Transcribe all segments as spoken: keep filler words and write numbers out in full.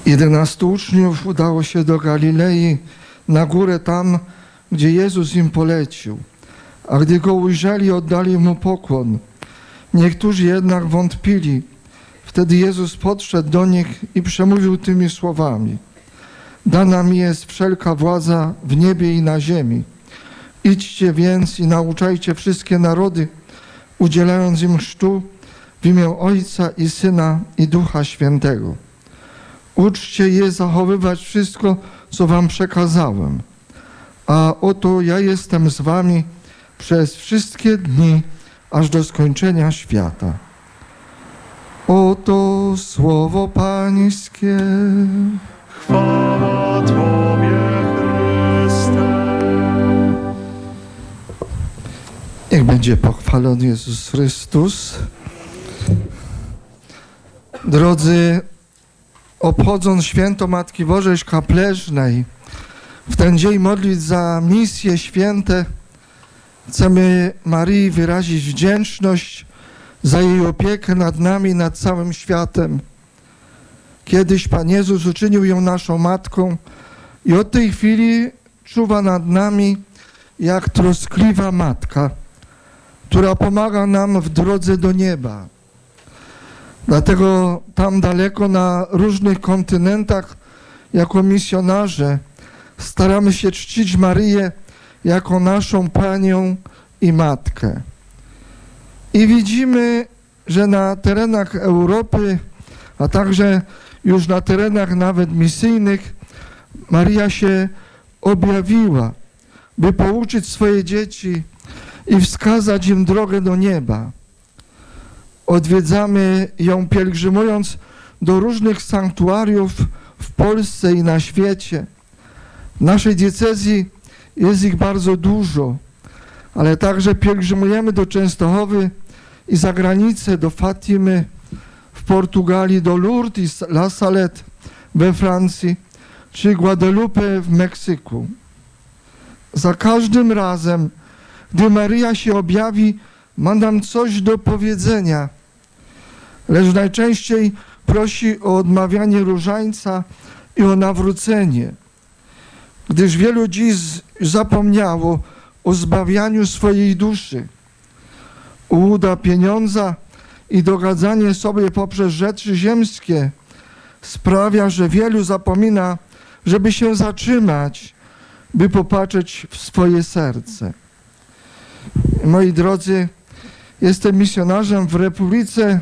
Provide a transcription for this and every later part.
Jedenastu uczniów udało się do Galilei, na górę tam, gdzie Jezus im polecił. A gdy Go ujrzeli, oddali Mu pokłon. Niektórzy jednak wątpili. Wtedy Jezus podszedł do nich i przemówił tymi słowami. Dana mi jest wszelka władza w niebie i na ziemi. Idźcie więc i nauczajcie wszystkie narody, udzielając im chrztu w imię Ojca i Syna i Ducha Świętego. Uczcie je zachowywać wszystko, co wam przekazałem. A oto ja jestem z wami przez wszystkie dni, aż do skończenia świata. Oto słowo Pańskie. Chwała Tobie, Chryste. Niech będzie pochwalony Jezus Chrystus. Drodzy, obchodząc święto Matki Bożej Szkapleżnej, w ten dzień modlić za misje święte, chcemy Maryi wyrazić wdzięczność za jej opiekę nad nami, nad całym światem. Kiedyś Pan Jezus uczynił ją naszą matką i od tej chwili czuwa nad nami jak troskliwa matka, która pomaga nam w drodze do nieba. Dlatego tam daleko na różnych kontynentach jako misjonarze staramy się czcić Maryję jako naszą Panią i Matkę. I widzimy, że na terenach Europy, a także już na terenach nawet misyjnych, Maryja się objawiła, by pouczyć swoje dzieci i wskazać im drogę do nieba. Odwiedzamy ją pielgrzymując do różnych sanktuariów w Polsce i na świecie. W naszej diecezji jest ich bardzo dużo, ale także pielgrzymujemy do Częstochowy i za granicę, do Fatimy w Portugalii, do Lourdes i La Salette we Francji, czy Guadalupe w Meksyku. Za każdym razem, gdy Maryja się objawi, ma nam coś do powiedzenia, lecz najczęściej prosi o odmawianie różańca i o nawrócenie, gdyż wielu dziś zapomniało o zbawianiu swojej duszy. Ułuda pieniądza i dogadzanie sobie poprzez rzeczy ziemskie sprawia, że wielu zapomina, żeby się zatrzymać, by popatrzeć w swoje serce. Moi drodzy, jestem misjonarzem w Republice,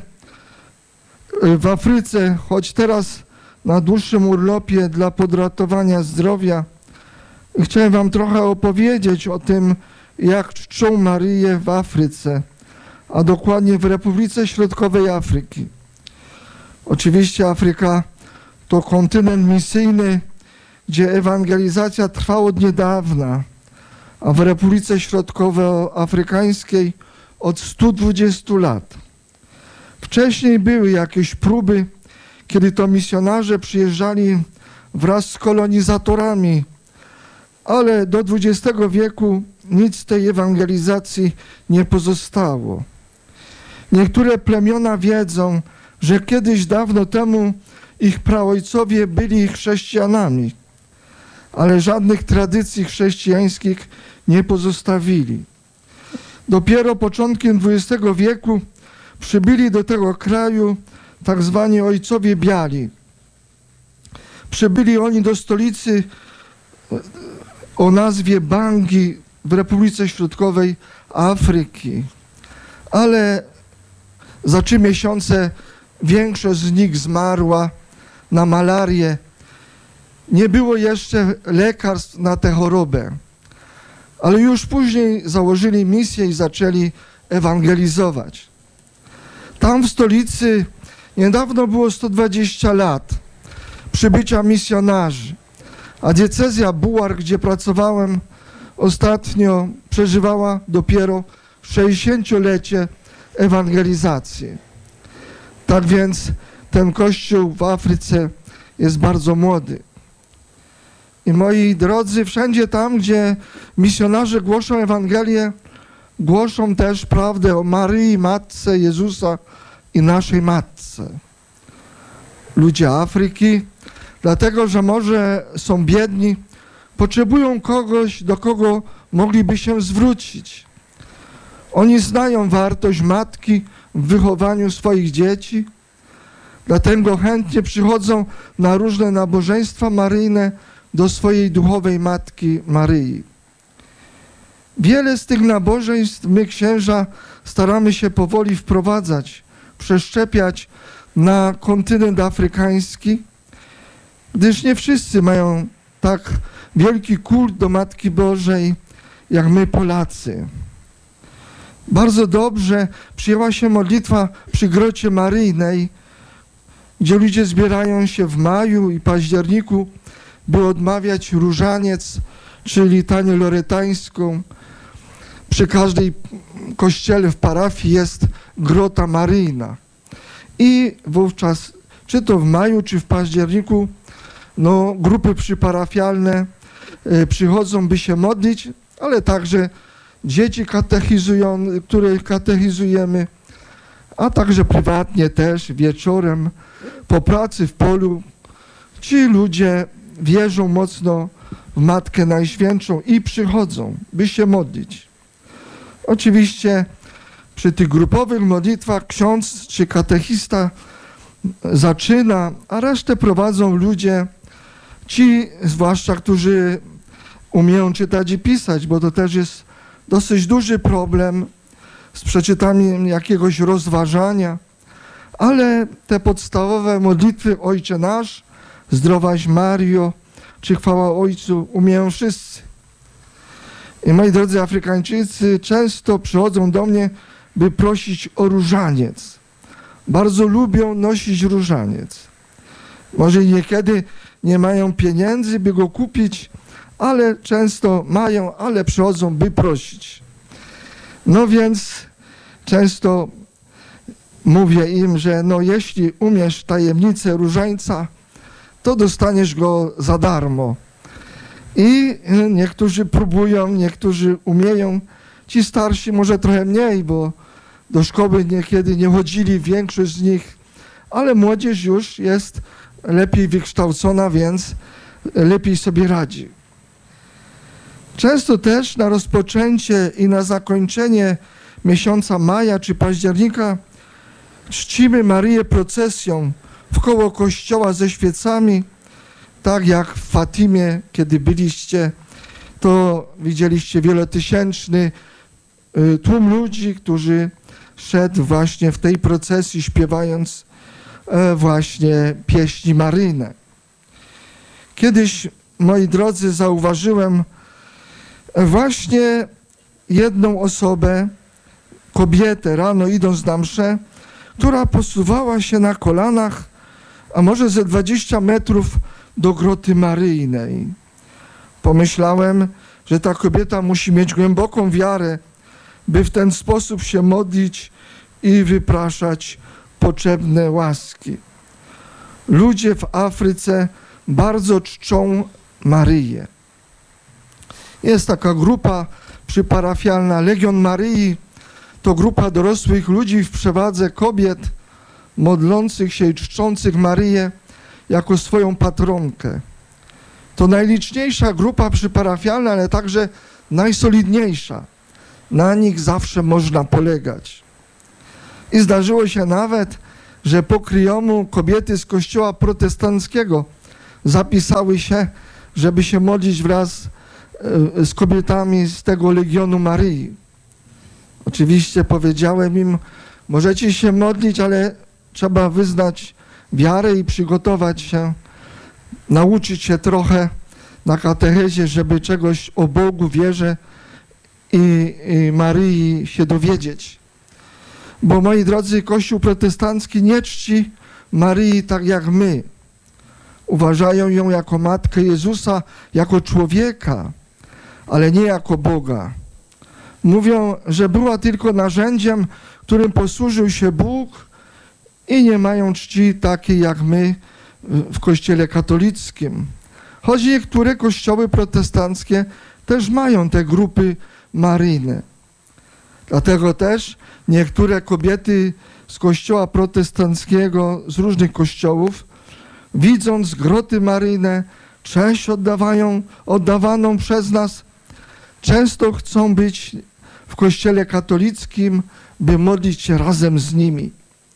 w Afryce, choć teraz na dłuższym urlopie dla podratowania zdrowia. I chciałem wam trochę opowiedzieć o tym, jak czczą Maryję w Afryce, a dokładnie w Republice Środkowej Afryki. Oczywiście Afryka to kontynent misyjny, gdzie ewangelizacja trwa od niedawna, a w Republice Środkowoafrykańskiej od stu dwudziestu lat. Wcześniej były jakieś próby, kiedy to misjonarze przyjeżdżali wraz z kolonizatorami, ale do dwudziestego wieku nic z tej ewangelizacji nie pozostało. Niektóre plemiona wiedzą, że kiedyś dawno temu ich praojcowie byli chrześcijanami, ale żadnych tradycji chrześcijańskich nie pozostawili. Dopiero początkiem dwudziestego wieku przybyli do tego kraju tak zwani ojcowie biali. Przybyli oni do stolicy o nazwie Bangi w Republice Środkowej Afryki, ale za trzy miesiące większość z nich zmarła na malarię. Nie było jeszcze lekarstw na tę chorobę, ale już później założyli misję i zaczęli ewangelizować. Tam w stolicy niedawno było sto dwadzieścia lat przybycia misjonarzy, a diecezja Bułar, gdzie pracowałem ostatnio, przeżywała dopiero sześćdziesięciolecie ewangelizacji. Tak więc ten kościół w Afryce jest bardzo młody. I moi drodzy, wszędzie tam, gdzie misjonarze głoszą Ewangelię, głoszą też prawdę o Maryi, Matce Jezusa i naszej Matce. Ludzie Afryki, dlatego że może są biedni, potrzebują kogoś, do kogo mogliby się zwrócić. Oni znają wartość matki w wychowaniu swoich dzieci, dlatego chętnie przychodzą na różne nabożeństwa maryjne do swojej duchowej matki Maryi. Wiele z tych nabożeństw my, księża, staramy się powoli wprowadzać, przeszczepiać na kontynent afrykański, gdyż nie wszyscy mają tak wielki kult do Matki Bożej, jak my, Polacy. Bardzo dobrze przyjęła się modlitwa przy Grocie Maryjnej, gdzie ludzie zbierają się w maju i październiku, by odmawiać różaniec, czy litanię loretańską. Przy każdej kościele w parafii jest Grota Maryjna. I wówczas, czy to w maju, czy w październiku, no, grupy przyparafialne y, przychodzą, by się modlić, ale także dzieci katechizują, których katechizujemy, a także prywatnie też wieczorem po pracy w polu. Ci ludzie wierzą mocno w Matkę Najświętszą i przychodzą, by się modlić. Oczywiście przy tych grupowych modlitwach ksiądz czy katechista zaczyna, a resztę prowadzą ludzie, ci zwłaszcza, którzy umieją czytać i pisać, bo to też jest dosyć duży problem z przeczytaniem jakiegoś rozważania, ale te podstawowe modlitwy Ojcze Nasz, Zdrowaś Mario, czy Chwała Ojcu umieją wszyscy. I moi drodzy Afrykańczycy często przychodzą do mnie, by prosić o różaniec. Bardzo lubią nosić różaniec. Może niekiedy nie mają pieniędzy, by go kupić, ale często mają, ale przychodzą, by prosić. No więc często mówię im, że no jeśli umiesz tajemnicę różańca, to dostaniesz go za darmo. I niektórzy próbują, niektórzy umieją, ci starsi może trochę mniej, bo do szkoły niekiedy nie chodzili, większość z nich, ale młodzież już jest lepiej wykształcona, więc lepiej sobie radzi. Często też na rozpoczęcie i na zakończenie miesiąca maja czy października czcimy Maryję procesją wkoło kościoła ze świecami, tak jak w Fatimie, kiedy byliście, to widzieliście wielotysięczny tłum ludzi, którzy szedł właśnie w tej procesji, śpiewając właśnie pieśni maryjne. Kiedyś, moi drodzy, zauważyłem właśnie jedną osobę, kobietę, rano idąc na mszę, która posuwała się na kolanach, a może ze dwadzieścia metrów do Groty Maryjnej. Pomyślałem, że ta kobieta musi mieć głęboką wiarę, by w ten sposób się modlić i wypraszać potrzebne łaski. Ludzie w Afryce bardzo czczą Maryję. Jest taka grupa przyparafialna Legion Maryi. To grupa dorosłych ludzi w przewadze kobiet modlących się i czczących Maryję jako swoją patronkę. To najliczniejsza grupa przyparafialna, ale także najsolidniejsza. Na nich zawsze można polegać. I zdarzyło się nawet, że po kryjomu kobiety z kościoła protestanckiego zapisały się, żeby się modlić wraz z kobietami z tego Legionu Maryi. Oczywiście powiedziałem im, możecie się modlić, ale trzeba wyznać wiarę i przygotować się, nauczyć się trochę na katechezie, żeby czegoś o Bogu, wierze i, i Maryi się dowiedzieć. Bo, moi drodzy, Kościół protestancki nie czci Maryi tak jak my. Uważają ją jako Matkę Jezusa, jako człowieka, ale nie jako Boga. Mówią, że była tylko narzędziem, którym posłużył się Bóg i nie mają czci takiej jak my w Kościele katolickim. Choć niektóre kościoły protestanckie też mają te grupy maryjne. Dlatego też niektóre kobiety z kościoła protestanckiego, z różnych kościołów, widząc groty maryjne, cześć oddawają, oddawaną przez nas, często chcą być w Kościele katolickim, by modlić się razem z nimi.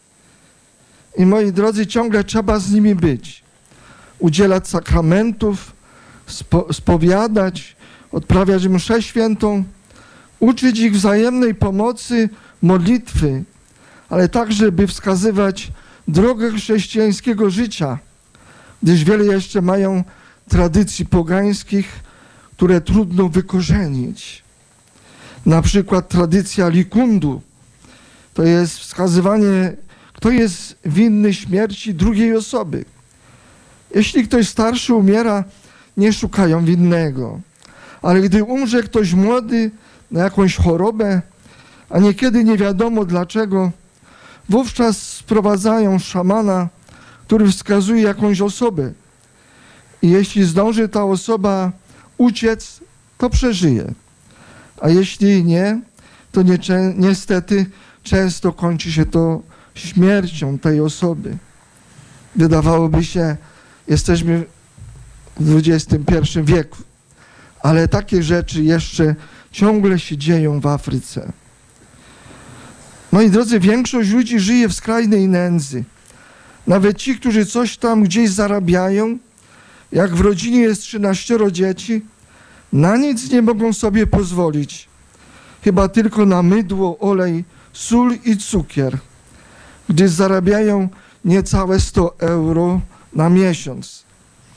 I moi drodzy, ciągle trzeba z nimi być, udzielać sakramentów, spo, spowiadać, odprawiać mszę świętą, uczyć ich wzajemnej pomocy, modlitwy, ale także, by wskazywać drogę chrześcijańskiego życia, gdyż wiele jeszcze mają tradycji pogańskich, które trudno wykorzenić. Na przykład tradycja likundu, to jest wskazywanie, kto jest winny śmierci drugiej osoby. Jeśli ktoś starszy umiera, nie szukają winnego, ale gdy umrze ktoś młody na jakąś chorobę, a niekiedy nie wiadomo dlaczego, wówczas sprowadzają szamana, który wskazuje jakąś osobę. I jeśli zdąży ta osoba uciec, to przeżyje. A jeśli nie, to nie, niestety często kończy się to śmiercią tej osoby. Wydawałoby się, jesteśmy w dwudziestym pierwszym wieku, ale takie rzeczy jeszcze ciągle się dzieją w Afryce. Moi drodzy, większość ludzi żyje w skrajnej nędzy. Nawet ci, którzy coś tam gdzieś zarabiają, jak w rodzinie jest trzynaścioro dzieci, na nic nie mogą sobie pozwolić. Chyba tylko na mydło, olej, sól i cukier, gdyż zarabiają niecałe sto euro na miesiąc.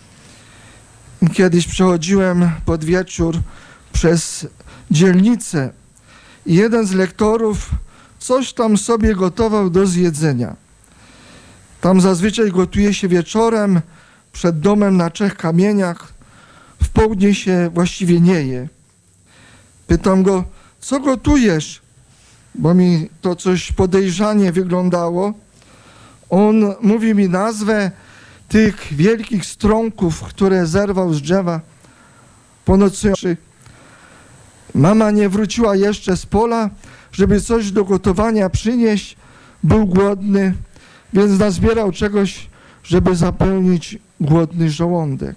Kiedyś przechodziłem pod wieczór przez dzielnicę i jeden z lektorów coś tam sobie gotował do zjedzenia. Tam zazwyczaj gotuje się wieczorem przed domem na trzech kamieniach. W południe się właściwie nie je. Pytam go, co gotujesz? Bo mi to coś podejrzanie wyglądało. On mówi mi nazwę tych wielkich strąków, które zerwał z drzewa po nocy. Mama nie wróciła jeszcze z pola, żeby coś do gotowania przynieść. Był głodny, więc nazbierał czegoś, żeby zapełnić głodny żołądek.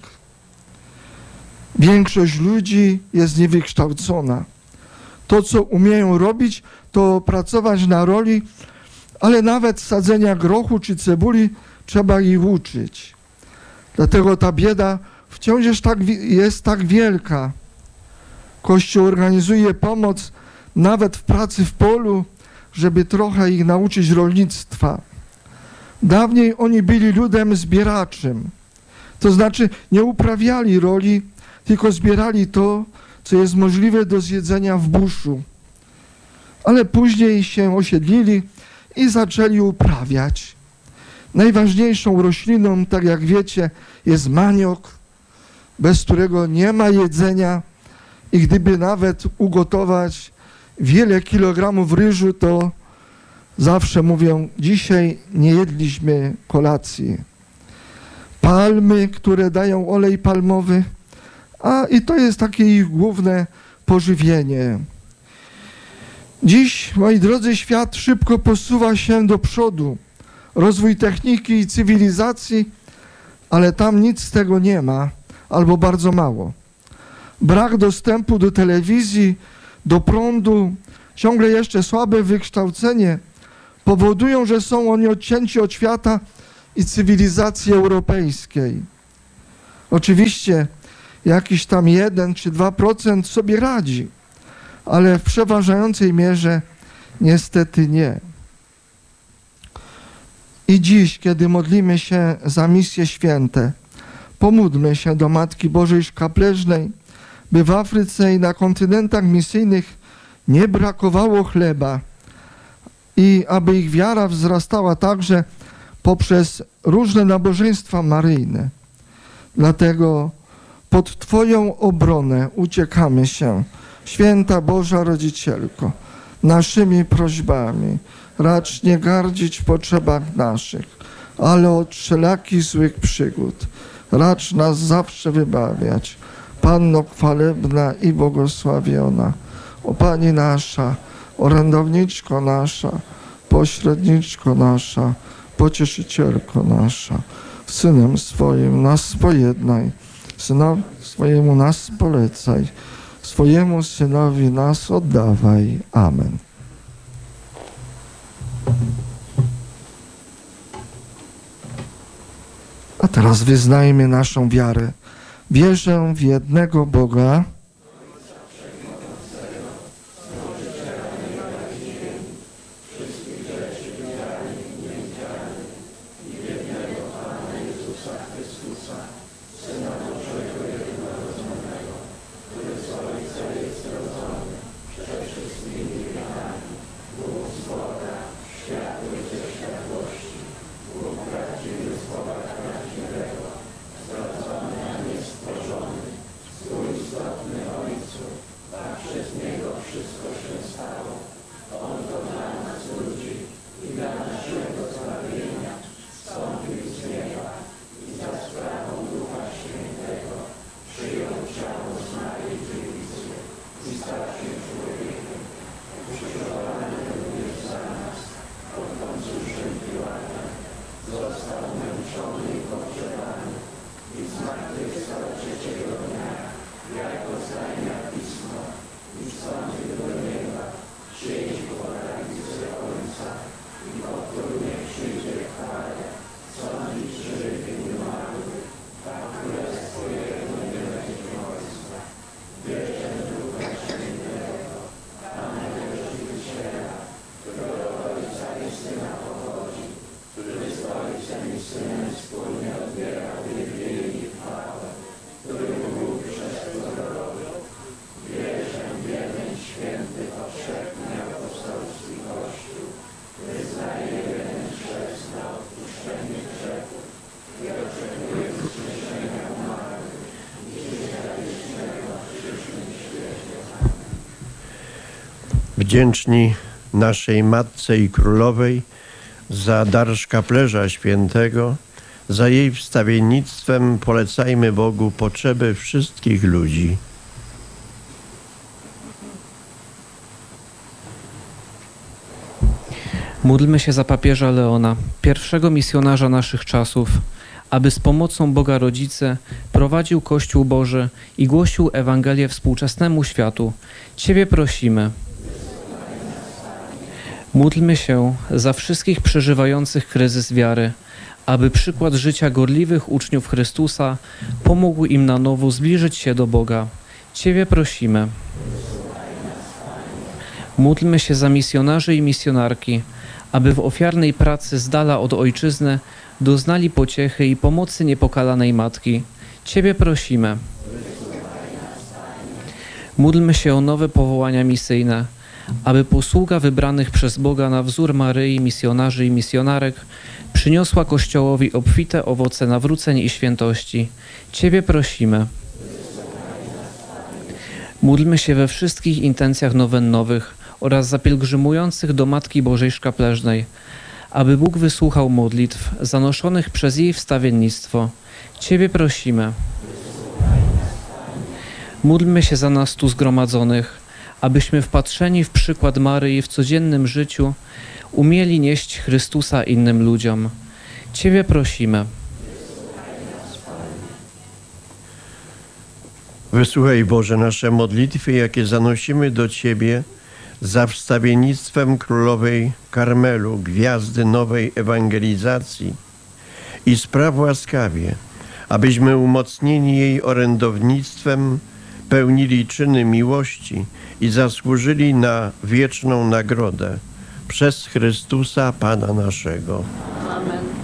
Większość ludzi jest niewykształcona. To, co umieją robić, to pracować na roli, ale nawet sadzenia grochu czy cebuli trzeba ich uczyć. Dlatego ta bieda wciąż jest tak, jest tak wielka. Kościół organizuje pomoc nawet w pracy w polu, żeby trochę ich nauczyć rolnictwa. Dawniej oni byli ludem zbieraczym. To znaczy nie uprawiali roli, tylko zbierali to, co jest możliwe do zjedzenia w buszu. Ale później się osiedlili i zaczęli uprawiać. Najważniejszą rośliną, tak jak wiecie, jest maniok, bez którego nie ma jedzenia i gdyby nawet ugotować wiele kilogramów ryżu, to zawsze mówią, dzisiaj nie jedliśmy kolacji. Palmy, które dają olej palmowy, a i to jest takie ich główne pożywienie. Dziś, moi drodzy, świat szybko posuwa się do przodu. Rozwój techniki i cywilizacji, ale tam nic z tego nie ma, albo bardzo mało. Brak dostępu do telewizji, do prądu, ciągle jeszcze słabe wykształcenie powodują, że są oni odcięci od świata i cywilizacji europejskiej. Oczywiście jakiś tam jeden czy dwa procent sobie radzi, ale w przeważającej mierze niestety nie. I dziś, kiedy modlimy się za misje święte, pomódlmy się do Matki Bożej Szkapleżnej, by w Afryce i na kontynentach misyjnych nie brakowało chleba i aby ich wiara wzrastała także poprzez różne nabożeństwa maryjne. Dlatego pod Twoją obronę uciekamy się, Święta Boża Rodzicielko, naszymi prośbami. Racz nie gardzić w potrzebach naszych, ale od wszelakich złych przygód racz nas zawsze wybawiać. Panno chwalebna i błogosławiona, o Pani nasza, orędowniczko nasza, pośredniczko nasza, pocieszycielko nasza, Synem swoim nas pojednaj, Synowi swojemu nas polecaj, swojemu Synowi nas oddawaj. Amen. A teraz wyznajmy naszą wiarę. Wierzę w jednego Boga, Wdzięczni naszej Matce i Królowej za dar szkaplerza świętego, za jej wstawiennictwem polecajmy Bogu potrzeby wszystkich ludzi. Módlmy się za papieża Leona, pierwszego misjonarza naszych czasów, aby z pomocą Boga Rodzice prowadził Kościół Boży i głosił Ewangelię współczesnemu światu. Ciebie prosimy. Módlmy się za wszystkich przeżywających kryzys wiary, aby przykład życia gorliwych uczniów Chrystusa pomógł im na nowo zbliżyć się do Boga. Ciebie prosimy. Módlmy się za misjonarzy i misjonarki, aby w ofiarnej pracy z dala od Ojczyzny doznali pociechy i pomocy niepokalanej Matki. Ciebie prosimy. Módlmy się o nowe powołania misyjne, aby posługa wybranych przez Boga na wzór Maryi misjonarzy i misjonarek przyniosła Kościołowi obfite owoce nawróceń i świętości. Ciebie prosimy. Módlmy się we wszystkich intencjach nowennowych oraz za pielgrzymujących do Matki Bożej Szkapleżnej, aby Bóg wysłuchał modlitw zanoszonych przez jej wstawiennictwo. Ciebie prosimy. Módlmy się za nas tu zgromadzonych, abyśmy wpatrzeni w przykład Maryi w codziennym życiu umieli nieść Chrystusa innym ludziom. Ciebie prosimy. Wysłuchaj, Boże, nasze modlitwy, jakie zanosimy do Ciebie za wstawiennictwem Królowej Karmelu, gwiazdy nowej ewangelizacji, i spraw łaskawie, abyśmy umocnieni jej orędownictwem pełnili czyny miłości i zasłużyli na wieczną nagrodę przez Chrystusa Pana naszego. Amen.